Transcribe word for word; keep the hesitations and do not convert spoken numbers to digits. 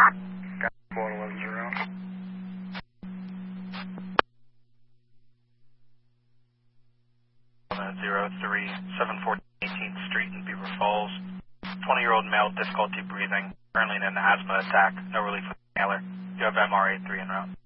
one one zero. zero three seven four eighteenth Street in Beaver Falls. twenty-year-old male, difficulty breathing, currently in an asthma attack, no relief with inhaler. You have M R A three en route.